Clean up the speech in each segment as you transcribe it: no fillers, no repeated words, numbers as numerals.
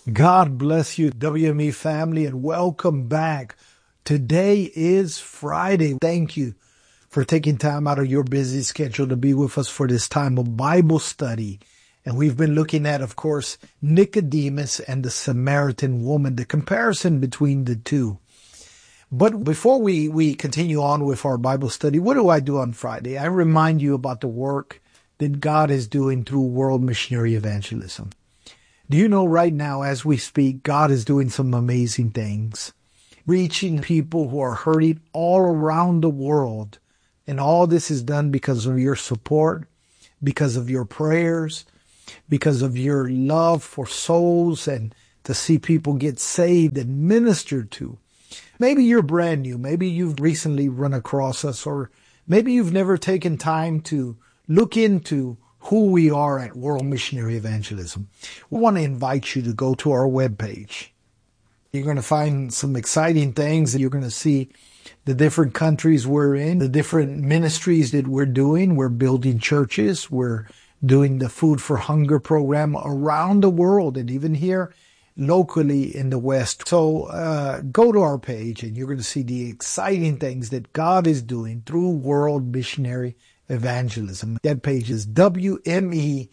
God bless you, WME family, and welcome back. Today is Friday. Thank you for taking time out of your busy schedule to be with us for this time of Bible study. And we've been looking at, of course, Nicodemus and the Samaritan woman, the comparison between the two. But before we continue on with our Bible study, what do I do on Friday? I remind you about the work that God is doing through world missionary evangelism. Do you know right now, as we speak, God is doing some amazing things, reaching people who are hurting all around the world. And all this is done because of your support, because of your prayers, because of your love for souls and to see people get saved and ministered to. Maybe you're brand new. Maybe you've recently run across us, or maybe you've never taken time to look into who we are at World Missionary Evangelism. We want to invite you to go to our webpage. You're going to find some exciting things. You're going to see the different countries we're in, the different ministries that we're doing. We're building churches. We're doing the Food for Hunger program around the world and even here locally in the West. So go to our page and you're going to see the exciting things that God is doing through World Missionary Evangelism. That page is WME.org.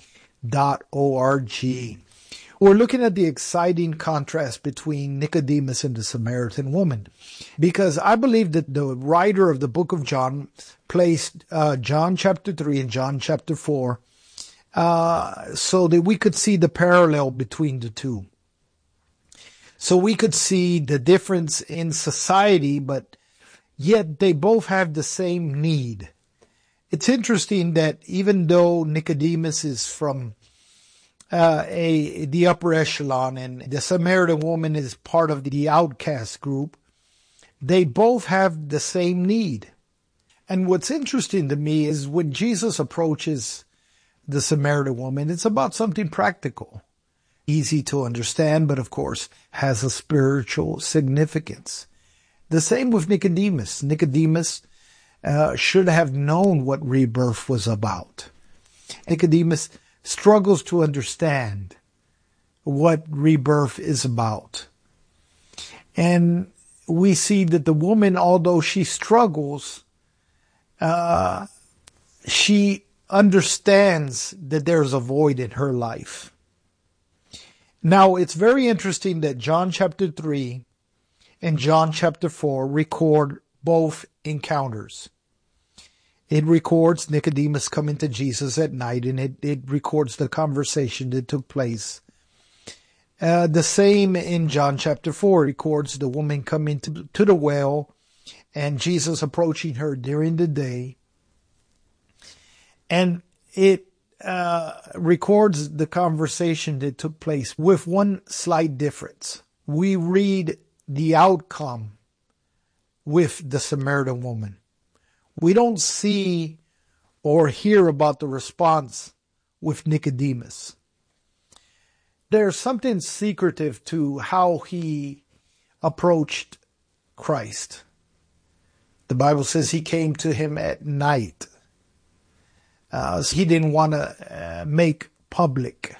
We're looking at the exciting contrast between Nicodemus and the Samaritan woman, because I believe that the writer of the book of John placed John chapter 3 and John chapter 4 so that we could see the parallel between the two. So we could see the difference in society, but yet they both have the same need. It's interesting that even though Nicodemus is from the upper echelon and the Samaritan woman is part of the outcast group, they both have the same need. And what's interesting to me is when Jesus approaches the Samaritan woman, it's about something practical, easy to understand, but of course has a spiritual significance. The same with Nicodemus. Nicodemus should have known what rebirth was about. Nicodemus struggles to understand what rebirth is about. And we see that the woman, although she struggles, she understands that there's a void in her life. Now, it's very interesting that John chapter 3 and John chapter 4 record both encounters. It records Nicodemus coming to Jesus at night, and it records the conversation that took place. The same in John chapter 4 records the woman coming to the well and Jesus approaching her during the day. And it records the conversation that took place with one slight difference. We read the outcome with the Samaritan woman. We don't see or hear about the response with Nicodemus. There's something secretive to how he approached Christ. The Bible says he came to him at night. He didn't want to make public.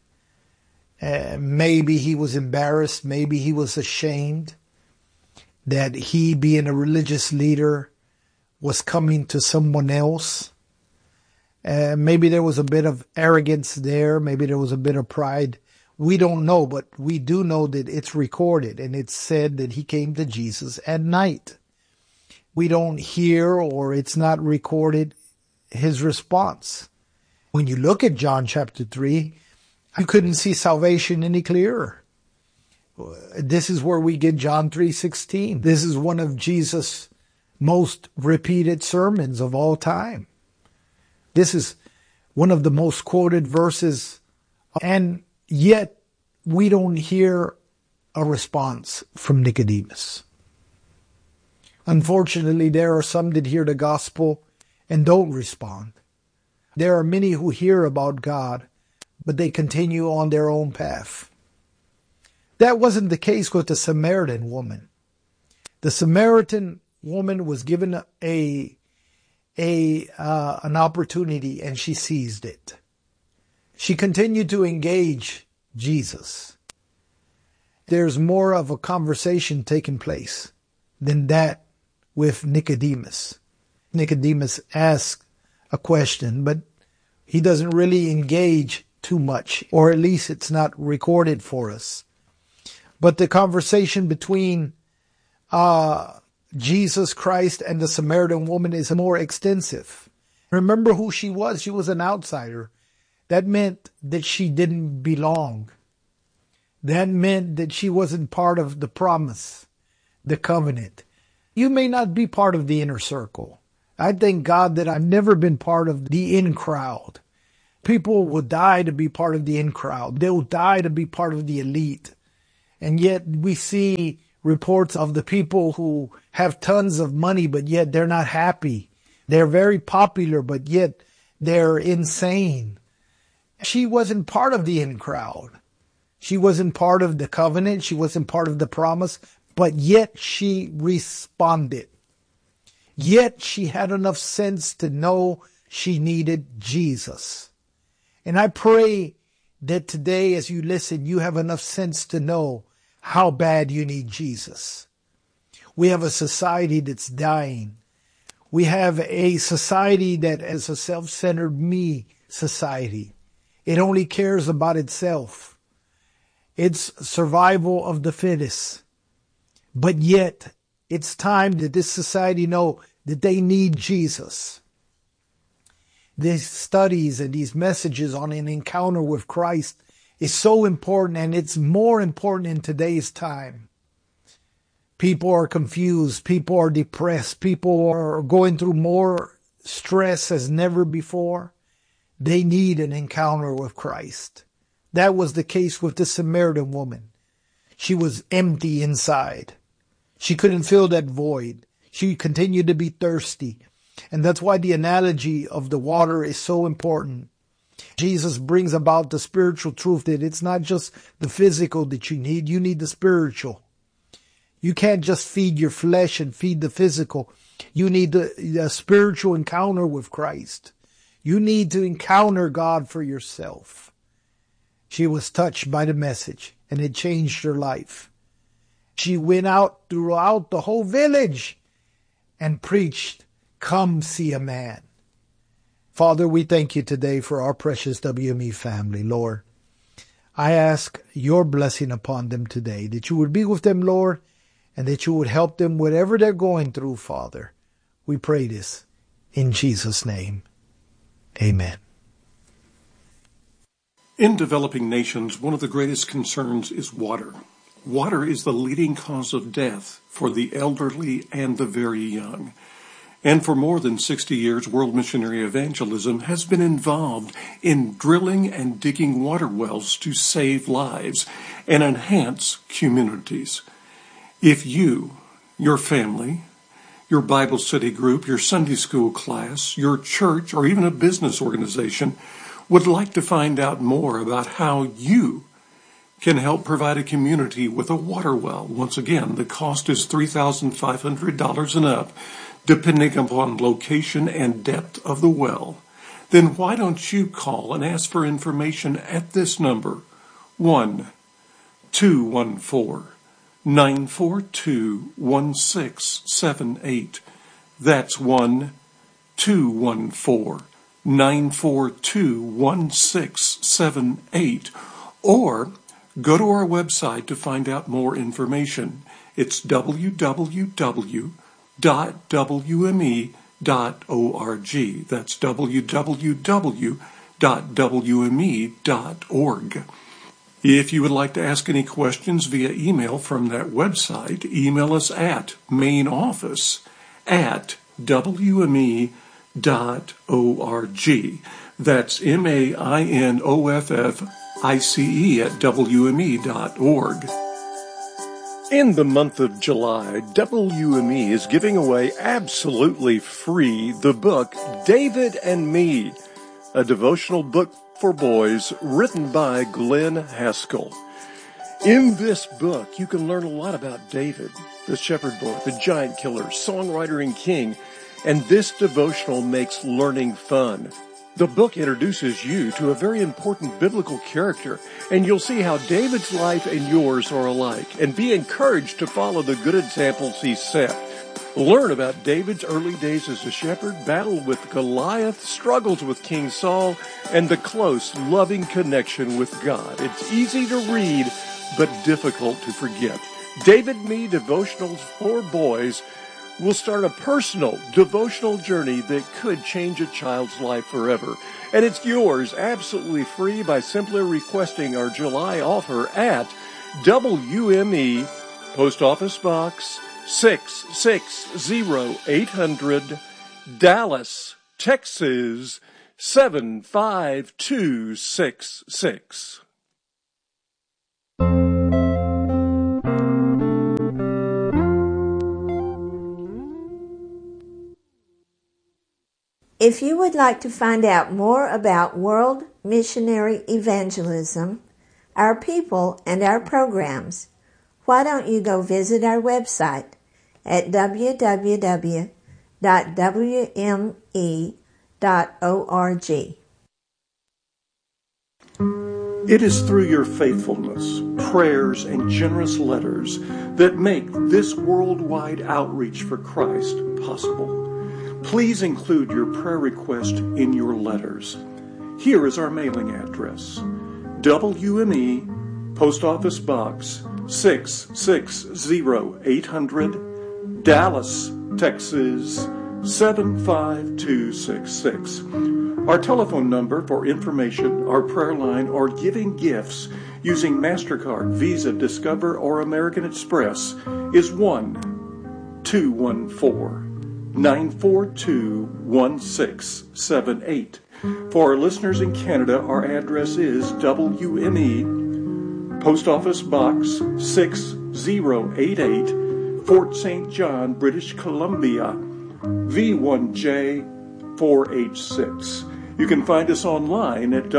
Maybe he was embarrassed. Maybe he was ashamed that he, being a religious leader, was coming to someone else. Maybe there was a bit of arrogance there. Maybe there was a bit of pride. We don't know, but we do know that it's recorded, and it's said that he came to Jesus at night. We don't hear, or it's not recorded, his response. When you look at John chapter 3, you couldn't see salvation any clearer. This is where we get John 3:16. This is one of Jesus' most repeated sermons of all time. This is one of the most quoted verses, and yet we don't hear a response from Nicodemus. Unfortunately, there are some that hear the gospel and don't respond. There are many who hear about God, but they continue on their own path. That wasn't the case with the Samaritan woman. The Samaritan woman was given an opportunity, and she seized it. She continued to engage Jesus. there's more of a conversation taking place than that with Nicodemus. Nicodemus asks a question, but he doesn't really engage too much, or at least it's not recorded for us. But the conversation between Jesus Christ and the Samaritan woman is more extensive. Remember who she was. She was an outsider. That meant that she didn't belong. That meant that she wasn't part of the promise, the covenant. You may not be part of the inner circle. I thank God that I've never been part of the in crowd. People will die to be part of the in crowd. They'll die to be part of the elite. And yet we see reports of the people who have tons of money, but yet they're not happy. They're very popular, but yet they're insane. She wasn't part of the in crowd. She wasn't part of the covenant. She wasn't part of the promise, but yet she responded. Yet she had enough sense to know she needed Jesus. And I pray that today as you listen, you have enough sense to know how bad you need Jesus. We have a society that's dying. We have a society that is a self-centered me society. It only cares about itself. It's survival of the fittest. But yet, it's time that this society know that they need Jesus. These studies and these messages on an encounter with Christ is so important, and it's more important in today's time. People are confused. People are depressed. People are going through more stress as never before. They need an encounter with Christ. That was the case with the Samaritan woman. She was empty inside. She couldn't fill that void. She continued to be thirsty. And that's why the analogy of the water is so important. Jesus brings about the spiritual truth that it's not just the physical that you need the spiritual. You can't just feed your flesh and feed the physical. You need the spiritual encounter with Christ. You need to encounter God for yourself. She was touched by the message, and it changed her life. She went out throughout the whole village and preached, "Come see a man." Father, we thank you today for our precious WME family, Lord. I ask your blessing upon them today, that you would be with them, Lord, and that you would help them whatever they're going through, Father. We pray this in Jesus' name. Amen. In developing nations, one of the greatest concerns is water. Water is the leading cause of death for the elderly and the very young. And for more than 60 years, World Missionary Evangelism has been involved in drilling and digging water wells to save lives and enhance communities. If you, your family, your Bible study group, your Sunday school class, your church, or even a business organization would like to find out more about how you can help provide a community with a water well, once again, the cost is $3,500 and up, depending upon location and depth of the well, then why don't you call and ask for information at this number, 1-214-942-1678. That's 1-214-942-1678. Or go to our website to find out more information. It's www.wme.org. That's www.wme.org. If you would like to ask any questions via email from that website, email us at mainoffice@wme.org. That's MAINOFFICE@WME.org. In the month of July, WME is giving away absolutely free the book David and Me, a devotional book for boys written by Glenn Haskell. In this book, you can learn a lot about David, the shepherd boy, the giant killer, songwriter and king, and this devotional makes learning fun. The book introduces you to a very important biblical character, and you'll see how David's life and yours are alike, and be encouraged to follow the good examples he set. Learn about David's early days as a shepherd, battle with Goliath, struggles with King Saul, and the close, loving connection with God. It's easy to read, but difficult to forget. David Me Devotionals for Boys will start a personal devotional journey that could change a child's life forever. And it's yours absolutely free by simply requesting our July offer at WME, Post Office Box 660-800, Dallas, Texas 75266. If you would like to find out more about World Missionary Evangelism, our people, and our programs, why don't you go visit our website at www.wme.org. It is through your faithfulness, prayers, and generous letters that make this worldwide outreach for Christ possible. Please include your prayer request in your letters. Here is our mailing address: WME, Post Office Box 660-800, Dallas, Texas 75266. Our telephone number for information, our prayer line, or giving gifts using MasterCard, Visa, Discover, or American Express is 1-214-942-1678. For our listeners in Canada, our address is WME, Post Office Box 6088, Fort St. John, British Columbia, V1J4H6. You can find us online at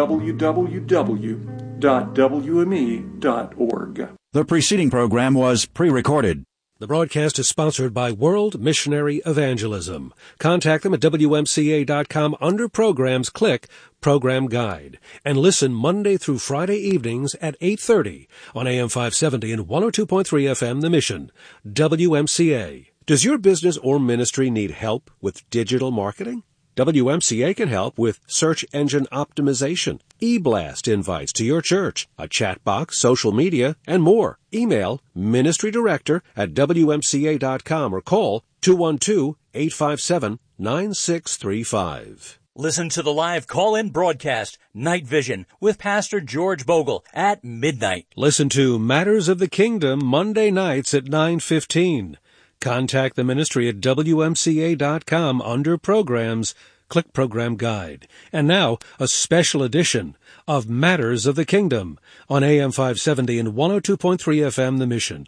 www.wme.org. The preceding program was pre-recorded. The broadcast is sponsored by World Missionary Evangelism. Contact them at WMCA.com. Under Programs, click Program Guide. And listen Monday through Friday evenings at 8:30 on AM 570 and 102.3 FM The Mission. WMCA. Does your business or ministry need help with digital marketing? WMCA can help with search engine optimization, e-blast invites to your church, a chat box, social media, and more. Email ministrydirector@wmca.com or call 212-857-9635. Listen to the live call-in broadcast, Night Vision, with Pastor George Bogle at midnight. Listen to Matters of the Kingdom Monday nights at 9:15. Contact the ministry at WMCA.com. Under Programs, click Program Guide. And now, a special edition of Matters of the Kingdom on AM 570 and 102.3 FM The Mission.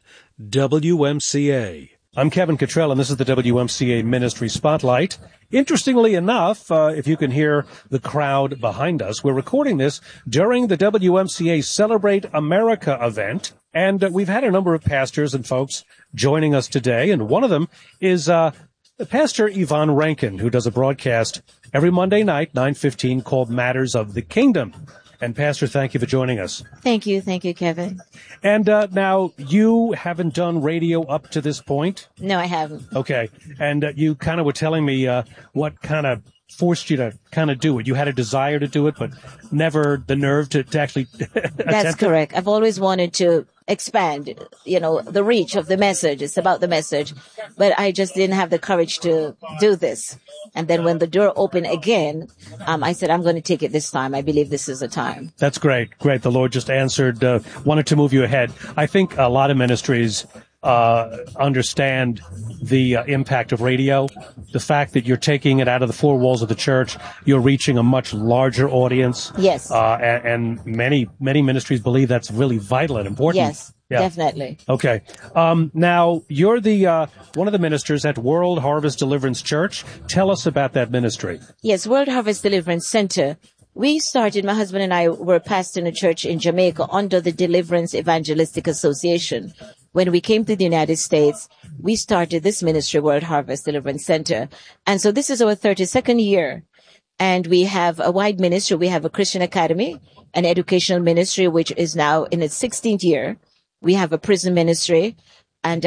WMCA. I'm Kevin Cottrell, and this is the WMCA Ministry Spotlight. Interestingly enough, if you can hear the crowd behind us, we're recording this during the WMCA Celebrate America event, and we've had a number of pastors and folks joining us today, and one of them is Pastor Yvonne Rankin, who does a broadcast every Monday night, 9:15, called Matters of the Kingdom. And Pastor, thank you for joining us. Thank you, Kevin. And now, you haven't done radio up to this point? No, I haven't. Okay. And you kind of were telling me what kind of forced you to kind of do it. You had a desire to do it, but never the nerve to actually That's correct. I've always wanted to expand, the reach of the message. It's about the message. But I just didn't have the courage to do this. And then when the door opened again, I said, I'm going to take it this time. I believe this is the time. That's great. Great. The Lord just answered, wanted to move you ahead. I think a lot of ministries understand the impact of radio, the fact that you're taking it out of the four walls of the church, you're reaching a much larger audience. Yes. And many ministries believe that's really vital and important. Yes, definitely. Okay. Now, you're the one of the ministers at World Harvest Deliverance Church. Tell us about that ministry. Yes, World Harvest Deliverance Center. We started, my husband and I were pastoring a church in Jamaica under the Deliverance Evangelistic Association. When we came to the United States, we started this ministry, World Harvest Deliverance Center. And so this is our 32nd year. And we have a wide ministry. We have a Christian academy, an educational ministry, which is now in its 16th year. We have a prison ministry, and,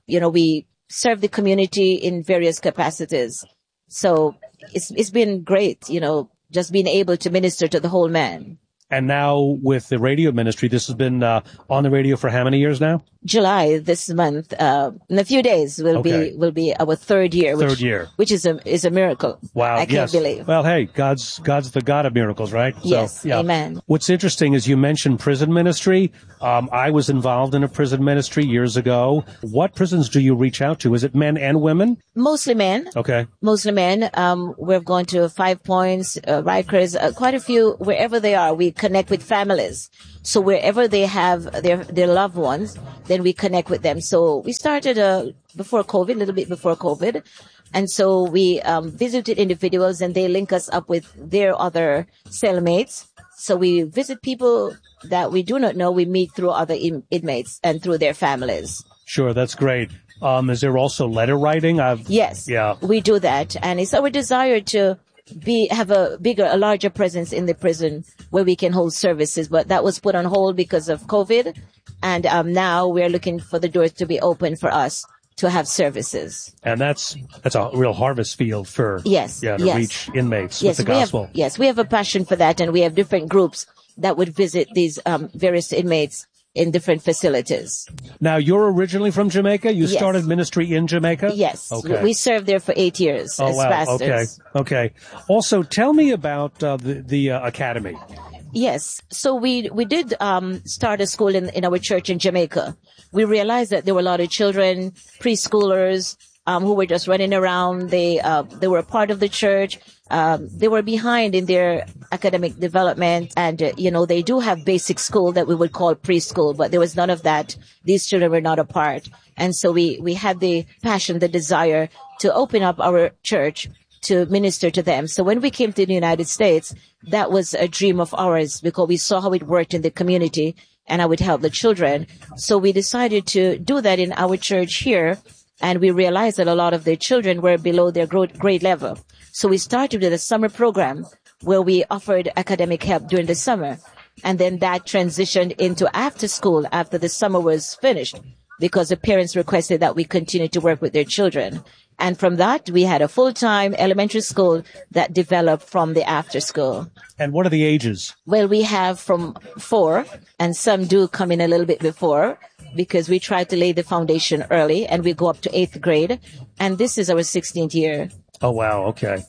we serve the community in various capacities. So it's been great, just being able to minister to the whole man. And now with the radio ministry, this has been on the radio for how many years now? July this month, in a few days will be our third year. Which is a miracle. Wow. I can't believe. Well, hey, God's the God of miracles, right? Yes. So, yeah. Amen. What's interesting is you mentioned prison ministry. I was involved in a prison ministry years ago. What prisons do you reach out to? Is it men and women? Mostly men. Okay. Mostly men. We've gone to 5 Points, Rikers, quite a few, wherever they are. We connect with families. So wherever they have their loved ones, then we connect with them. So we started a little bit before COVID. And so we visited individuals, and they link us up with their other cellmates. So we visit people that we do not know. We meet through other inmates and through their families. Sure, that's great. Is there also letter writing? Yes. Yeah. We do that. And it's our desire to have a larger presence in the prison where we can hold services. But that was put on hold because of COVID. And now we're looking for the doors to be open for us to have services. And that's a real harvest field for reach inmates with the gospel. We have a passion for that, and we have different groups that would visit these various inmates in different facilities. Now, you're originally from Jamaica? You started ministry in Jamaica? Yes. Okay. We served there for 8 years as pastors. Okay. Also, tell me about the academy. Yes. So we did start a school in our church in Jamaica. We realized that there were a lot of children, preschoolers, who were just running around. They were a part of the church. They were behind in their academic development, and they do have basic school that we would call preschool, but there was none of that. These children were not a part. And so we had the passion, the desire to open up our church to minister to them. So when we came to the United States, that was a dream of ours because we saw how it worked in the community and how it helped the children. So we decided to do that in our church here, and we realized that a lot of the children were below their grade level. So we started with a summer program where we offered academic help during the summer. And then that transitioned into after school after the summer was finished, because the parents requested that we continue to work with their children. And from that, we had a full-time elementary school that developed from the after school. And what are the ages? Well, we have from 4, and some do come in a little bit before, because we try to lay the foundation early, and we go up to 8th grade. And this is our 16th year. Oh, wow. Okay.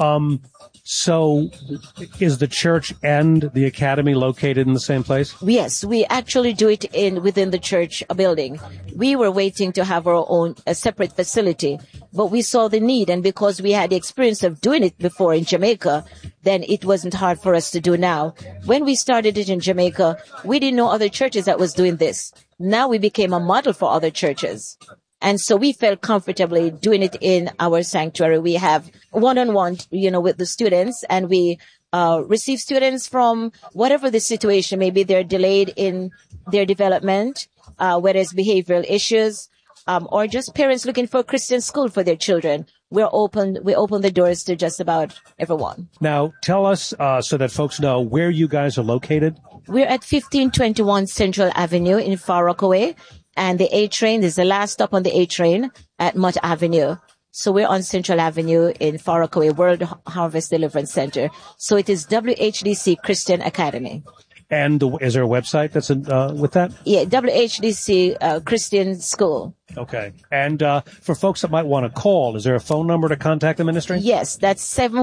So is the church and the academy located in the same place? Yes, we actually do it within the church building. We were waiting to have our own a separate facility, but we saw the need, and because we had the experience of doing it before in Jamaica, then it wasn't hard for us to do now. When we started it in Jamaica, we didn't know other churches that was doing this. Now we became a model for other churches. And so we felt comfortably doing it in our sanctuary. We have one-on-one, with the students, and we receive students from whatever the situation may be. They're delayed in their development, whether it's behavioral issues, or just parents looking for a Christian school for their children. We open the doors to just about everyone. Now, tell us, so that folks know where you guys are located. We're at 1521 Central Avenue in Far Rockaway. And the A train is the last stop on the A train at Mott Avenue. So we're on Central Avenue in Far Rockaway, World Harvest Deliverance Center. So it is WHDC Christian Academy. And is there a website that's with that? Yeah, WHDC Christian School. Okay. And for folks that might want to call, is there a phone number to contact the ministry? Yes, that's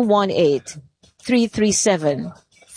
718-337-5054.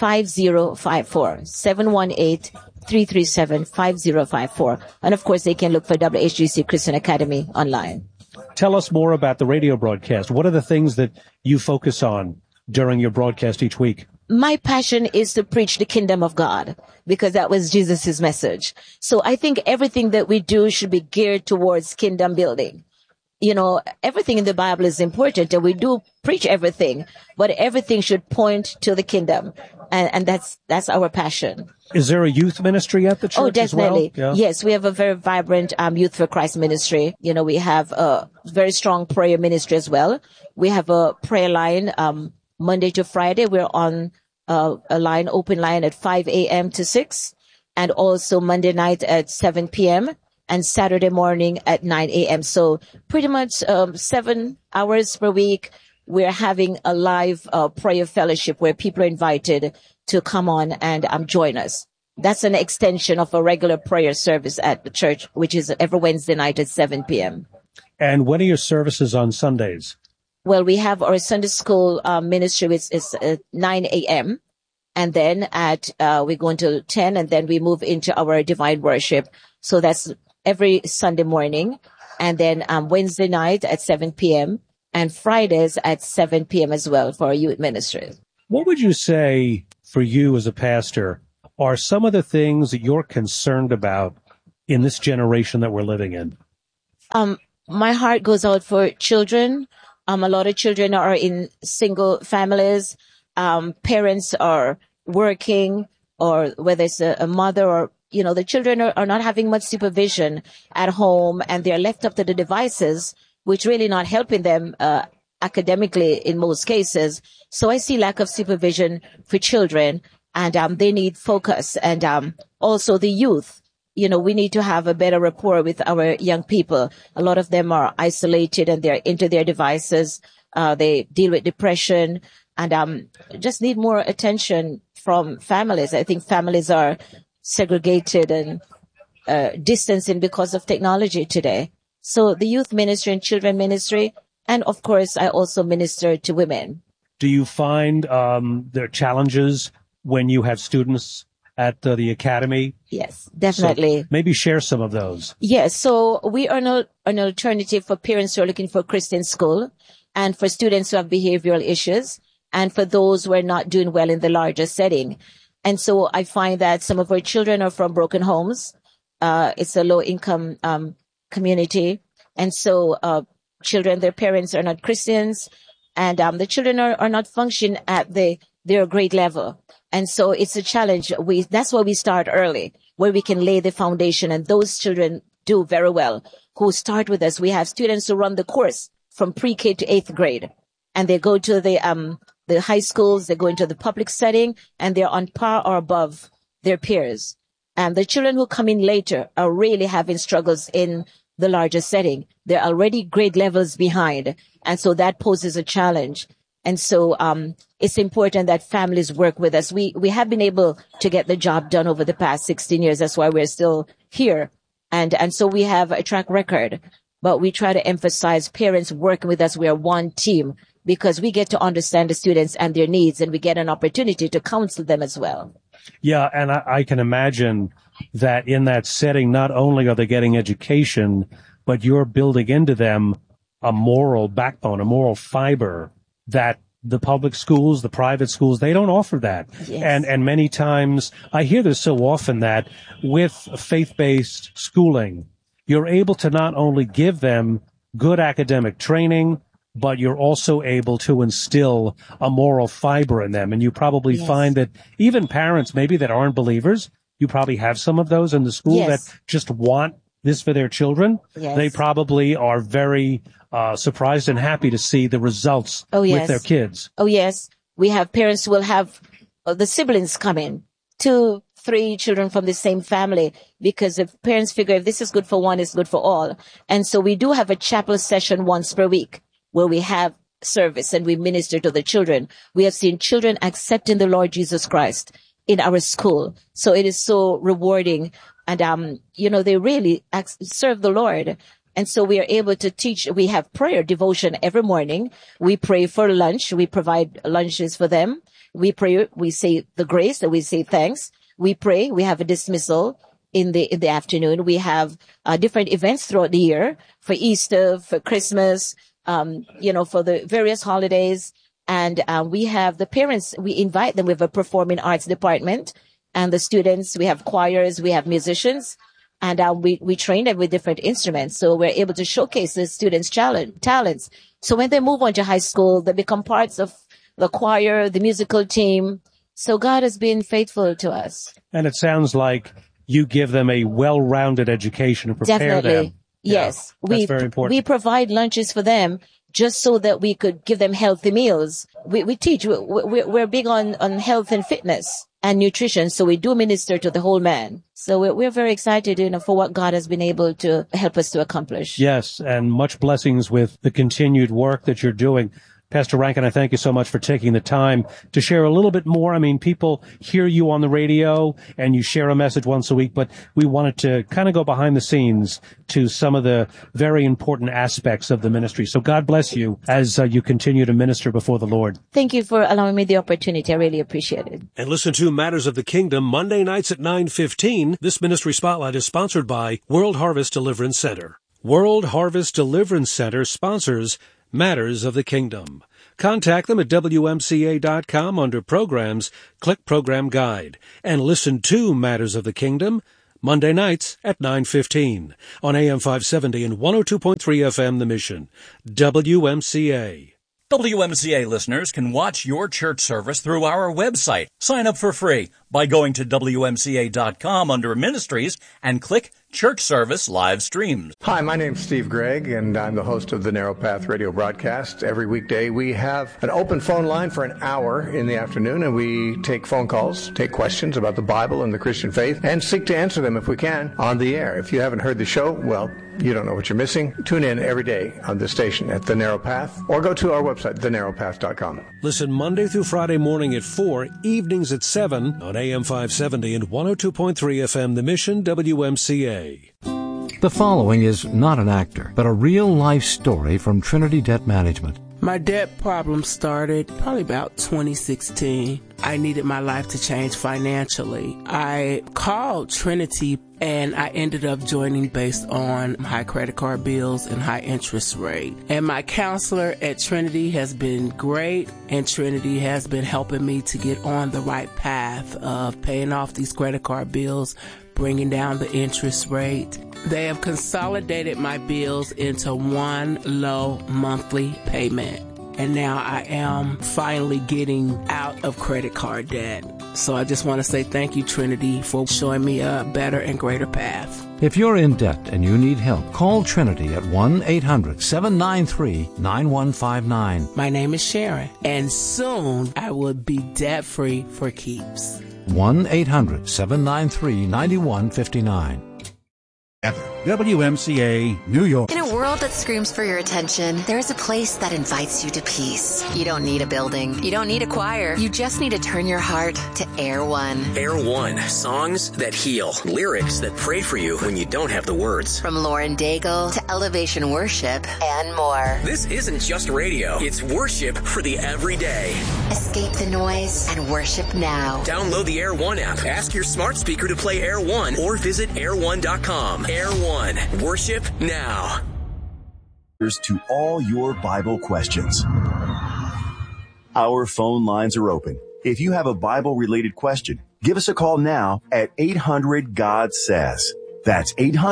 718-337-5054. And of course, they can look for WHDC Christian Academy online. Tell us more about the radio broadcast. What are the things that you focus on during your broadcast each week? My passion is to preach the kingdom of God, because that was Jesus' message. So I think everything that we do should be geared towards kingdom building. Everything in the Bible is important, and we do preach everything, but everything should point to the kingdom. And that's our passion. Is there a youth ministry at the church? Oh, definitely. As well? Yeah. Yes, we have a very vibrant Youth for Christ ministry. We have a very strong prayer ministry as well. We have a prayer line Monday to Friday, we're on a open line at 5 a.m. to 6, and also Monday night at 7 p.m. and Saturday morning at 9 a.m. So pretty much 7 hours per week, we're having a live prayer fellowship where people are invited to come on and join us. That's an extension of a regular prayer service at the church, which is every Wednesday night at 7 p.m. And when are your services on Sundays? Well, we have our Sunday school ministry, which is at 9 a.m. And then we go until 10, and then we move into our divine worship. So that's every Sunday morning. And then Wednesday night at 7 p.m. and Fridays at 7 p.m. as well for our youth ministry. What would you say for you as a pastor are some of the things that you're concerned about in this generation that we're living in? My heart goes out for children. A lot of children are in single families. Parents are working, or whether it's a mother or, the children are not having much supervision at home, and they're left up to the devices, which really not helping them academically in most cases. So I see lack of supervision for children, and they need focus. And also the youth, we need to have a better rapport with our young people. A lot of them are isolated and they're into their devices. They deal with depression and just need more attention from families. I think families are segregated and distancing because of technology today. So the youth ministry and children ministry, and of course, I also minister to women. Do you find there are challenges when you have students at the academy? Yes, definitely. So maybe share some of those. Yes, so we are an alternative for parents who are looking for Christian school, and for students who have behavioral issues, and for those who are not doing well in the larger setting. And so I find that some of our children are from broken homes. It's a low-income community. And so children, their parents are not Christians, and the children are not functioning at their grade level. And so it's a challenge. That's why we start early, where we can lay the foundation, and those children do very well who start with us. We have students who run the course from pre-K to 8th grade, and they go to the high schools, they go into the public setting, and they're on par or above their peers. And the children who come in later are really having struggles in the larger setting. They're already grade levels behind, and so that poses a challenge. And so it's important that families work with us. We have been able to get the job done over the past 16 years. That's why we're still here. And so we have a track record. But we try to emphasize parents working with us. We are one team, because we get to understand the students and their needs, and we get an opportunity to counsel them as well. Yeah, and I can imagine that in that setting, not only are they getting education, but you're building into them a moral backbone, a moral fiber that the public schools, the private schools, they don't offer that. Yes. And many times I hear this so often that with faith-based schooling, you're able to not only give them good academic training, but you're also able to instill a moral fiber in them. And you probably find that even parents, maybe that aren't believers, you probably have some of those in the school that just want this for their children. Yes. They probably are very surprised and happy to see the results with their kids. Oh, yes. We have parents who will have the siblings come in, 2, 3 children from the same family, because if parents figure if this is good for one, it's good for all. And so we do have a chapel session once per week where we have service and we minister to the children. We have seen children accepting the Lord Jesus Christ in our school. So it is so rewarding. And, they really serve the Lord. And so we are able to teach. We have prayer devotion every morning. We pray for lunch. We provide lunches for them. We pray. We say the grace and we say thanks. We pray. We have a dismissal in the afternoon. We have different events throughout the year for Easter, for Christmas, for the various holidays. And we have the parents. We invite them. We have a performing arts department, and the students. We have choirs. We have musicians. And we train them with different instruments. So we're able to showcase the students' talents. So when they move on to high school, they become parts of the choir, the musical team. So God has been faithful to us. And it sounds like you give them a well-rounded education and prepare them. Yes. That's very important. We provide lunches for them just so that we could give them healthy meals. We teach, we're big on health and fitness and nutrition, so we do minister to the whole man. So we're very excited, for what God has been able to help us to accomplish. Yes, and much blessings with the continued work that you're doing. Pastor Rankin, I thank you so much for taking the time to share a little bit more. I mean, people hear you on the radio and you share a message once a week, but we wanted to kind of go behind the scenes to some of the very important aspects of the ministry. So God bless you as you continue to minister before the Lord. Thank you for allowing me the opportunity. I really appreciate it. And listen to Matters of the Kingdom Monday nights at 9:15. This ministry spotlight is sponsored by World Harvest Deliverance Center. World Harvest Deliverance Center sponsors Matters of the Kingdom. Contact them at WMCA.com under Programs, click Program Guide, and listen to Matters of the Kingdom Monday nights at 9:15 on AM 570 and 102.3 FM The Mission. WMCA. WMCA listeners can watch your church service through our website. Sign up for free by going to WMCA.com under Ministries and click Church Service Live Streams. Hi, my name's Steve Gregg, and I'm the host of the Narrow Path radio broadcast. Every weekday, we have an open phone line for an hour in the afternoon, and we take phone calls, take questions about the Bible and the Christian faith, and seek to answer them if we can on the air. If you haven't heard the show, well, you don't know what you're missing. Tune in every day on this station at The Narrow Path, or go to our website, thenarrowpath.com. Listen Monday through Friday morning at 4, evenings at 7 on AM 570 and 102.3 FM The Mission, WMCA. The following is not an actor, but a real-life story from Trinity Debt Management. My debt problem started probably about 2016. I needed my life to change financially. I called Trinity and I ended up joining based on high credit card bills and high interest rate. And my counselor at Trinity has been great, and Trinity has been helping me to get on the right path of paying off these credit card bills, bringing down the interest rate. They have consolidated my bills into one low monthly payment. And now I am finally getting out of credit card debt. So I just want to say thank you, Trinity, for showing me a better and greater path. If you're in debt and you need help, call Trinity at 1-800-793-9159. My name is Sharon, and soon I will be debt-free for keeps. 1-800-793-9159. WMCA, New York. In a world that screams for your attention, there's a place that invites you to peace. You don't need a building. You don't need a choir. You just need to turn your heart to Air One. Air One. Songs that heal. Lyrics that pray for you when you don't have the words. From Lauren Daigle to Elevation Worship and more. This isn't just radio. It's worship for the everyday. Escape the noise and worship now. Download the Air One app. Ask your smart speaker to play Air One or visit air1.com. Air One. Worship now. To all your Bible questions. Our phone lines are open. If you have a Bible-related question, give us a call now at 800-GOD-SAYS. That's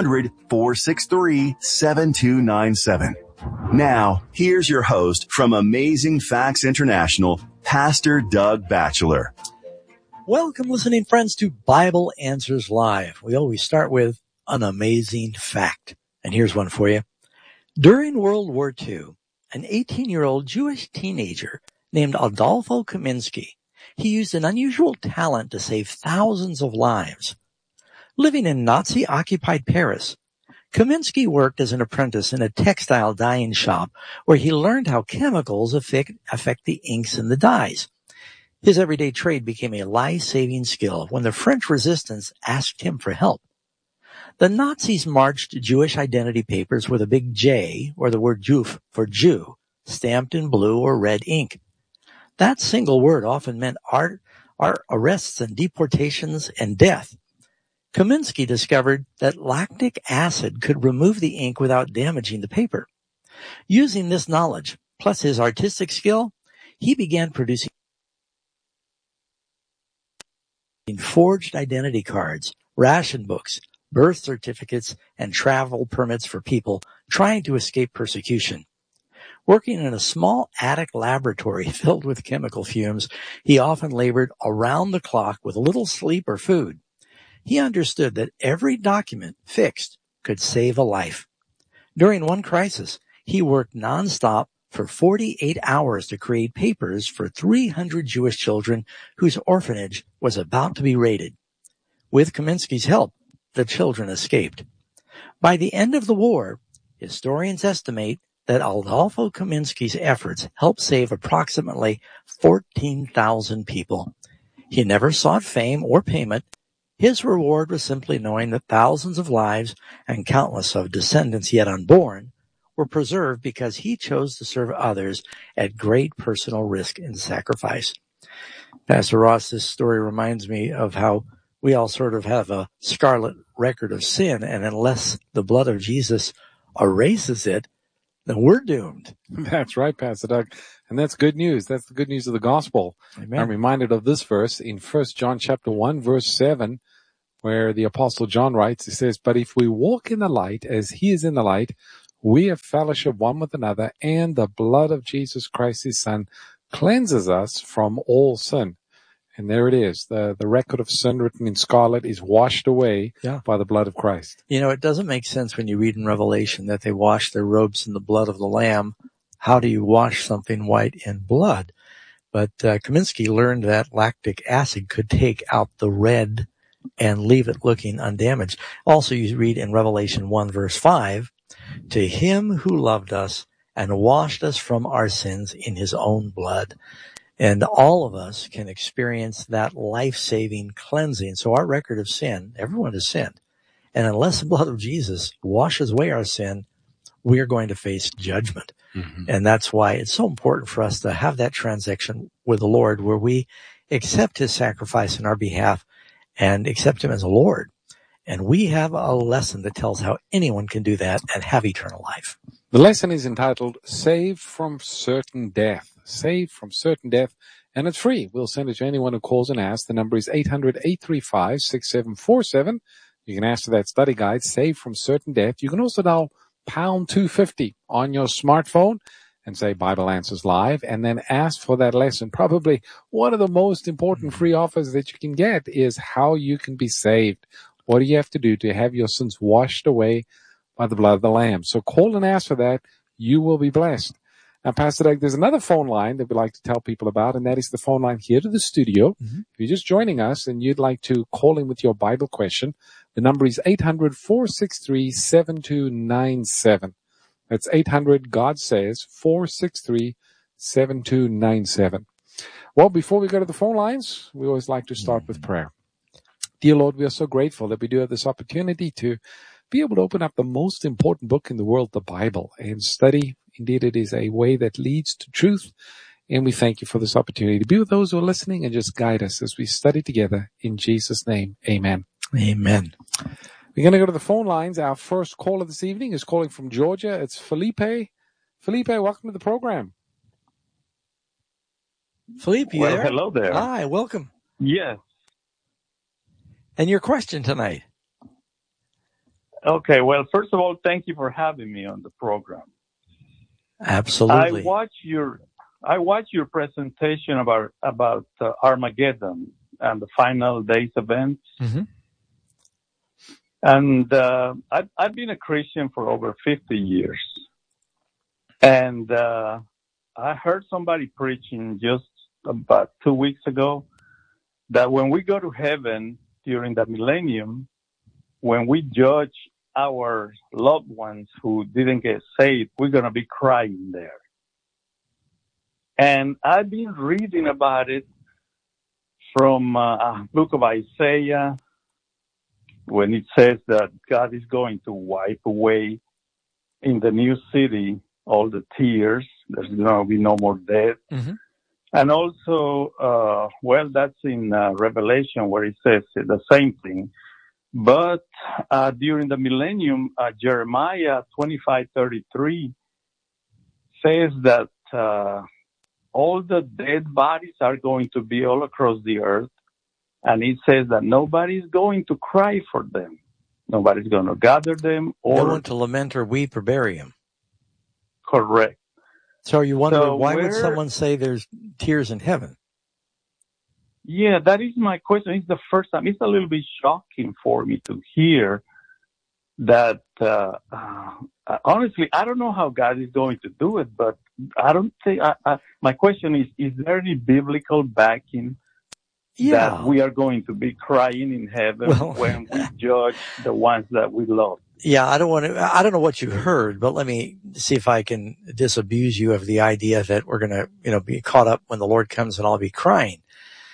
800-463-7297. Now, here's your host from Amazing Facts International, Pastor Doug Batchelor. Welcome, listening friends, to Bible Answers Live. We always start with an amazing fact. And here's one for you. During World War II, an 18-year-old Jewish teenager named Adolfo Kaminsky, he used an unusual talent to save thousands of lives. Living in Nazi-occupied Paris, Kaminsky worked as an apprentice in a textile dyeing shop where he learned how chemicals affect the inks and the dyes. His everyday trade became a life-saving skill when the French resistance asked him for help. The Nazis marched Jewish identity papers with a big J, or the word Juf for Jew, stamped in blue or red ink. That single word often meant arrests and deportations and death. Kaminsky discovered that lactic acid could remove the ink without damaging the paper. Using this knowledge, plus his artistic skill, he began producing forged identity cards, ration books, birth certificates, and travel permits for people trying to escape persecution. Working in a small attic laboratory filled with chemical fumes, he often labored around the clock with little sleep or food. He understood that every document fixed could save a life. During one crisis, he worked nonstop for 48 hours to create papers for 300 Jewish children whose orphanage was about to be raided. With Kaminsky's help, the children escaped. By the end of the war, historians estimate that Adolfo Kaminsky's efforts helped save approximately 14,000 people. He never sought fame or payment. His reward was simply knowing that thousands of lives and countless of descendants yet unborn were preserved because he chose to serve others at great personal risk and sacrifice. Pastor Ross, this story reminds me of how we all sort of have a scarlet record of sin, and unless the blood of Jesus erases it, then we're doomed. That's right, Pastor Doug. And that's good news. That's the good news of the gospel. Amen. I'm reminded of this verse in 1 John chapter 1, verse 7, where the Apostle John writes, he says, "But if we walk in the light as he is in the light, we have fellowship one with another, and the blood of Jesus Christ, his Son, cleanses us from all sin." And there it is. The record of sin written in scarlet is washed away by the blood of Christ. You know, it doesn't make sense when you read in Revelation that they wash their robes in the blood of the Lamb. How do you wash something white in blood? But Kaminsky learned that lactic acid could take out the red and leave it looking undamaged. Also, you read in Revelation 1, verse 5, "To him who loved us and washed us from our sins in his own blood." And all of us can experience that life-saving cleansing. So our record of sin, everyone has sinned. And unless the blood of Jesus washes away our sin, we are going to face judgment. Mm-hmm. And that's why it's so important for us to have that transaction with the Lord where we accept his sacrifice in our behalf and accept him as a Lord. And we have a lesson that tells how anyone can do that and have eternal life. The lesson is entitled, Saved from Certain Death. Saved from Certain Death. And it's free. We'll send it to anyone who calls and asks. The number is 800-835-6747. You can ask for that study guide, Saved from Certain Death. You can also dial pound 250 on your smartphone and say Bible Answers Live, and then ask for that lesson. Probably one of the most important free offers that you can get is how you can be saved. What do you have to do to have your sins washed away by the blood of the Lamb? So call and ask for that. You will be blessed. Now, Pastor Doug, there's another phone line that we'd like to tell people about, and that is the phone line here to the studio. Mm-hmm. If you're just joining us and you'd like to call in with your Bible question, the number is 800-463-7297. That's 800-God-SAYS, 463-7297. Well, before we go to the phone lines, we always like to start with prayer. Dear Lord, we are so grateful that we do have this opportunity to be able to open up the most important book in the world, the Bible, and study. Indeed, it is a way that leads to truth. And we thank you for this opportunity to be with those who are listening and just guide us as we study together. In Jesus' name, amen. Amen. We're going to go to the phone lines. Our first caller this evening is calling from Georgia. It's Felipe. Felipe, welcome to the program. Felipe, you there? Hello there. Hi, welcome. Yes. And your question tonight? Okay, well, first of all, thank you for having me on the program. Absolutely. I watched your presentation about Armageddon and the final days events. Mm-hmm. And I've been a Christian for over 50 years. And I heard somebody preaching just about 2 weeks ago that when we go to heaven during the millennium, when we judge our loved ones who didn't get saved, we're going to be crying there. And I've been reading about it from book of Isaiah, when it says that God is going to wipe away in the new city all the tears. There's going to be no more death. Mm-hmm. And also, that's in Revelation where it says the same thing. But during the millennium, Jeremiah 25:33 says that all the dead bodies are going to be all across the earth. And it says that nobody's going to cry for them. Nobody's going to gather them. No one to lament or weep or bury them. Correct. So are you wondering, why would someone say there's tears in heaven? Yeah, that is my question. It's the first time. It's a little bit shocking for me to hear that honestly, I don't know how God is going to do it, but I don't think, my question is there any biblical backing that we are going to be crying in heaven when we judge the ones that we love? Yeah, I don't know what you heard, but let me see if I can disabuse you of the idea that we're going to, be caught up when the Lord comes and I'll be crying.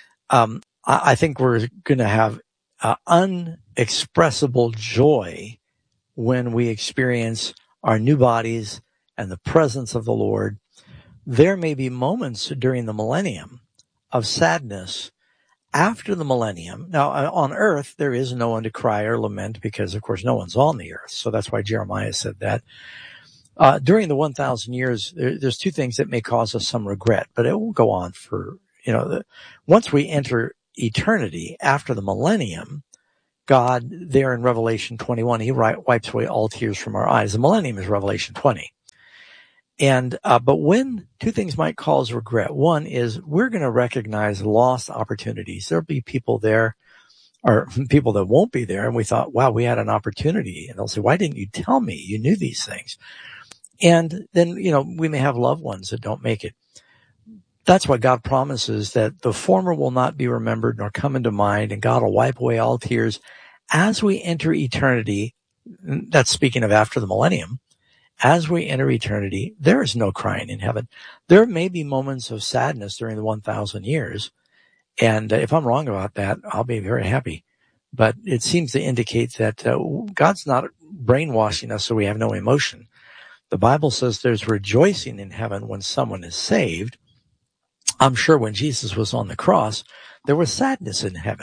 I think we're going to have unexpressible joy when we experience our new bodies and the presence of the Lord. There may be moments during the millennium of sadness after the millennium. Now, on earth, there is no one to cry or lament because, of course, no one's on the earth. So that's why Jeremiah said that. During the 1,000 years, there's two things that may cause us some regret, but it will go on for, once we enter eternity after the millennium, God, there in Revelation 21, he wipes away all tears from our eyes. The millennium is Revelation 20. And, but when two things might cause regret. One is we're going to recognize lost opportunities. There'll be people there or people that won't be there. And we thought, wow, we had an opportunity. And they'll say, why didn't you tell me? You knew these things. And then, we may have loved ones that don't make it. That's why God promises that the former will not be remembered nor come into mind, and God will wipe away all tears as we enter eternity. That's speaking of after the millennium. As we enter eternity, there is no crying in heaven. There may be moments of sadness during the 1,000 years. And if I'm wrong about that, I'll be very happy. But it seems to indicate that God's not brainwashing us so we have no emotion. The Bible says there's rejoicing in heaven when someone is saved. I'm sure when Jesus was on the cross, there was sadness in heaven.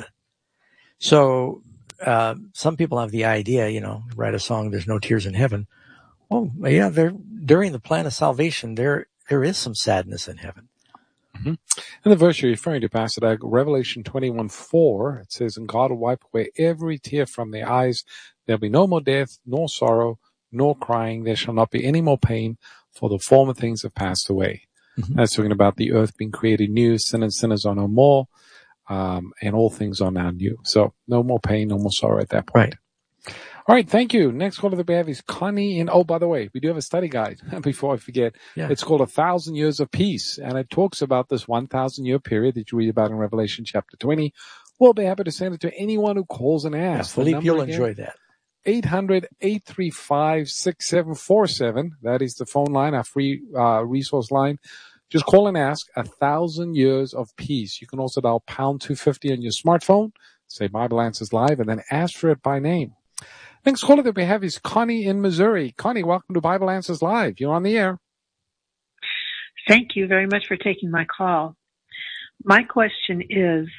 So some people have the idea, write a song, there's no tears in heaven. Oh, yeah, during the plan of salvation, there is some sadness in heaven. Mm-hmm. And the verse you're referring to, Pastor Doug, Revelation 21:4, it says, and God will wipe away every tear from their eyes. There'll be no more death, nor sorrow, nor crying. There shall not be any more pain, for the former things have passed away. Mm-hmm. That's talking about the earth being created new, sin and sinners are no more, and all things are now new. So no more pain, no more sorrow at that point. Right. All right, thank you. Next caller that we have is Connie in, by the way, we do have a study guide before I forget. Yeah. It's called 1,000 Years of Peace, and it talks about this 1,000-year period that you read about in Revelation chapter 20. We'll be happy to send it to anyone who calls and asks. Yeah, Philippe, you'll enjoy that. 800-835-6747. That is the phone line, our free resource line. Just call and ask 1,000 Years of Peace. You can also dial pound 250 on your smartphone, say Bible Answers Live, and then ask for it by name. Next caller that we have is Connie in Missouri. Connie, welcome to Bible Answers Live. You're on the air. Thank you very much for taking my call. My question is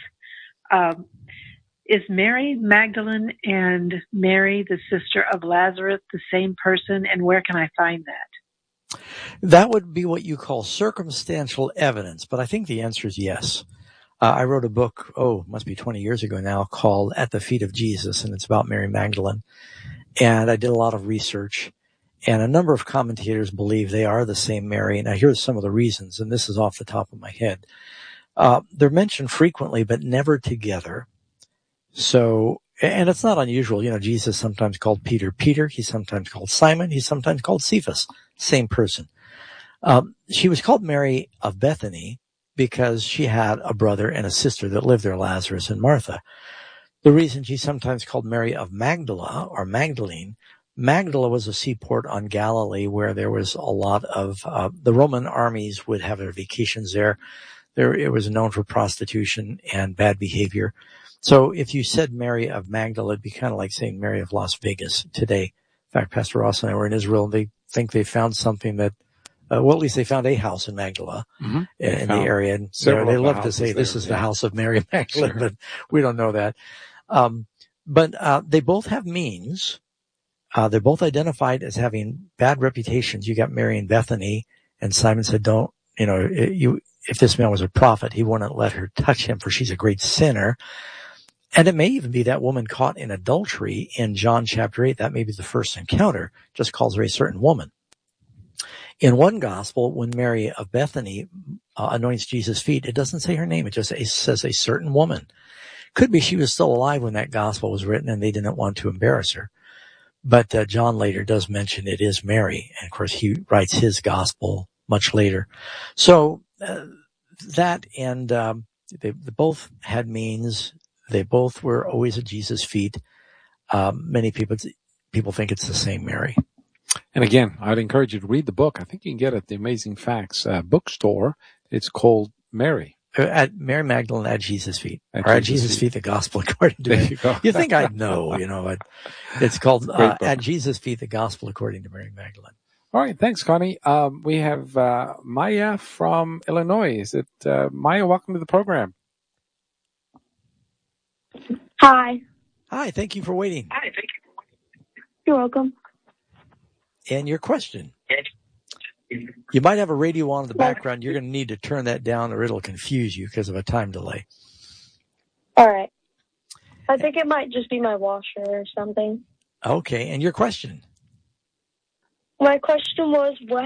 Mary Magdalene and Mary, the sister of Lazarus, the same person, and where can I find that? That would be what you call circumstantial evidence, but I think the answer is yes. I wrote a book, must be 20 years ago now, called At the Feet of Jesus, and it's about Mary Magdalene. And I did a lot of research, and a number of commentators believe they are the same Mary. Now, here's some of the reasons, and this is off the top of my head. They're mentioned frequently, but never together. So, and it's not unusual. Jesus sometimes called Peter, Peter. He's sometimes called Simon. He's sometimes called Cephas. Same person. She was called Mary of Bethany because she had a brother and a sister that lived there, Lazarus and Martha. The reason she's sometimes called Mary of Magdala or Magdalene, Magdala was a seaport on Galilee where there was a lot of, the Roman armies would have their vacations there. It was known for prostitution and bad behavior. So if you said Mary of Magdala, it'd be kind of like saying Mary of Las Vegas today. In fact, Pastor Ross and I were in Israel, and they think they found something that, at least they found a house in Magdala in the area. And they love to say this is the house of Mary Magdalene, but we don't know that. But they both have means. They're both identified as having bad reputations. You got Mary in Bethany, and Simon said, if this man was a prophet, he wouldn't let her touch him, for she's a great sinner. And it may even be that woman caught in adultery in John chapter 8. That may be the first encounter, just calls her a certain woman. In one gospel, when Mary of Bethany anoints Jesus' feet, it doesn't say her name. It just says a certain woman. Could be she was still alive when that gospel was written and they didn't want to embarrass her. But John later does mention it is Mary. And of course, he writes his gospel much later. So that and they both had means. They both were always at Jesus' feet. Many people think it's the same Mary. And again, I'd encourage you to read the book. I think you can get it at the Amazing Facts bookstore. It's called Mary. At Mary Magdalene at Jesus' feet. At Jesus' feet, the gospel according to Mary. You think I'd know, it's called At Jesus' Feet, the gospel according to Mary Magdalene. All right. Thanks, Connie. We have Maya from Illinois. Is it Maya? Welcome to the program. Hi. Hi. Thank you for waiting. You're welcome. And your question. You might have a radio on in the background. You're going to need to turn that down or it'll confuse you because of a time delay. All right. I think it might just be my washer or something. Okay. And your question? My question was, what